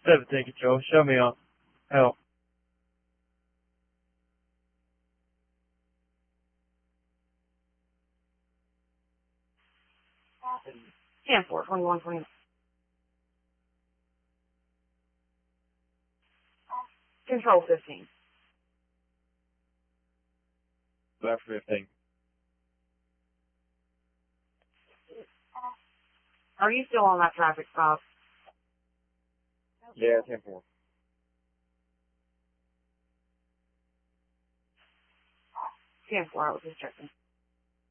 Take it, Joe. Show me up. Help. 10-4, 21-20. Control 15. Left 15. Are you still on that traffic stop? Yeah, 10-4. 10-4, I was just checking.